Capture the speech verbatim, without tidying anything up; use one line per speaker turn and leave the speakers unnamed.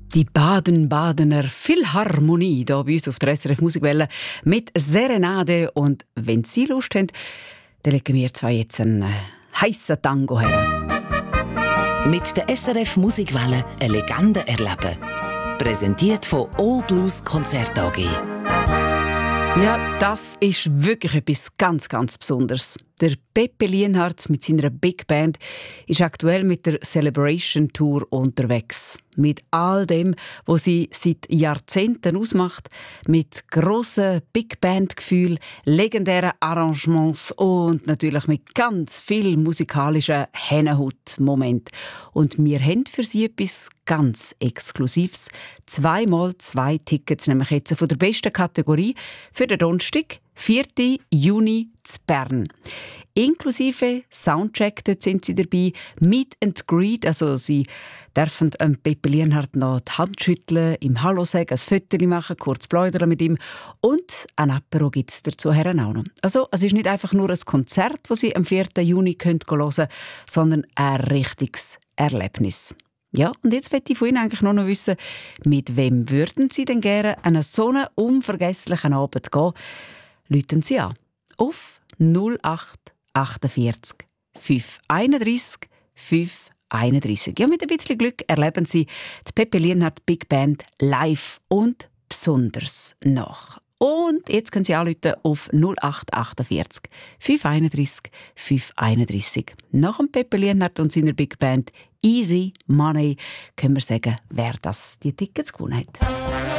Die Baden-Badener Philharmonie hier bei uns auf der S R F Musikwelle mit Serenade. Und wenn Sie Lust haben, dann legen wir zwei jetzt einen äh, heissen Tango her.
Mit der S R F Musikwelle eine Legende erleben. Präsentiert von All Blues Konzert A G.
Ja, das ist wirklich etwas ganz, ganz Besonderes. Der Pepe Lienhard mit seiner Big Band ist aktuell mit der Celebration Tour unterwegs. Mit all dem, was sie seit Jahrzehnten ausmacht, mit grossen Big Band-Gefühl, legendären Arrangements und natürlich mit ganz viel musikalischen Hennenhut-Moment. Und wir haben für sie etwas ganz Exklusives. Zweimal zwei Tickets, nämlich jetzt von der besten Kategorie für den Donnerstag, vierten Juni zu Bern. Inklusive Soundcheck, dort sind sie dabei, Meet and Greet, also sie dürfen ähm, Pepe Lienhard noch die Hand schütteln, ihm Hallo sagen, ein Foto machen, kurz plaudern mit ihm und ein Apero gibt es dazu auch noch. Also es ist nicht einfach nur ein Konzert, das sie am vierten Juni hören können, sondern ein richtiges Erlebnis. Ja, und jetzt möchte ich von Ihnen eigentlich nur noch wissen, mit wem würden Sie denn gerne an so einen unvergesslichen Abend gehen? Rufen Sie an auf null acht achtundvierzig fünf einunddreißig fünf einunddreißig. Ja, mit ein bisschen Glück erleben Sie die Pepe Lienhard Big Band live und besonders nach. Und jetzt können Sie anrufen auf null acht achtundvierzig fünf einunddreißig fünf einunddreißig. Nach dem Pepe Lienhard und seiner Big Band Easy Money können wir sagen, wer das die Tickets gewonnen hat.